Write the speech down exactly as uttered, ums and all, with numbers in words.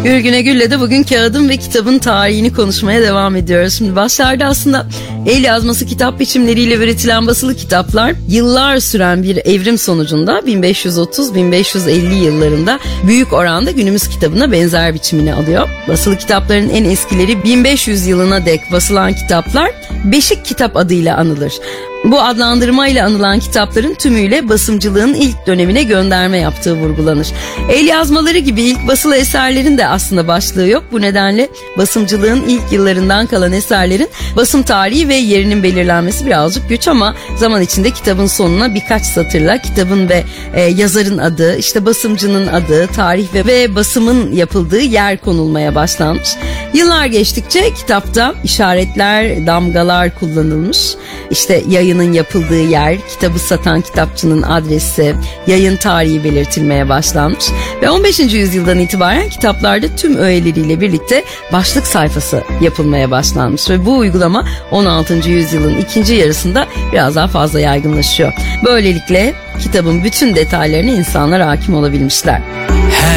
Gülgüne Gül'le de bugün kağıdın ve kitabın tarihini konuşmaya devam ediyoruz. Şimdi başlarda aslında el yazması kitap biçimleriyle üretilen basılı kitaplar yıllar süren bir evrim sonucunda bin beş yüz otuz bin beş yüz elli yıllarında büyük oranda günümüz kitabına benzer biçimini alıyor. Basılı kitapların en eskileri bin beş yüz yılına dek basılan kitaplar beşik kitap adıyla anılır. Bu adlandırmayla anılan kitapların tümüyle basımcılığın ilk dönemine gönderme yaptığı vurgulanır. El yazmaları gibi ilk basılı eserlerin de aslında başlığı yok. Bu nedenle basımcılığın ilk yıllarından kalan eserlerin basım tarihi ve yerinin belirlenmesi birazcık güç, ama zaman içinde kitabın sonuna birkaç satırla kitabın ve e, yazarın adı, işte basımcının adı, tarih ve, ve basımın yapıldığı yer konulmaya başlanmış. Yıllar geçtikçe kitapta işaretler, damgalar kullanılmış. İşte yayının yapıldığı yer, kitabı satan kitapçının adresi, yayın tarihi belirtilmeye başlanmış ve on beşinci yüzyıldan itibaren kitaplarda tüm öğeleriyle birlikte başlık sayfası yapılmaya başlanmış ve bu uygulama on altıncı yüzyılın ikinci yarısında biraz daha fazla yaygınlaşıyor. Böylelikle kitabın bütün detaylarına insanlar hakim olabilmişler.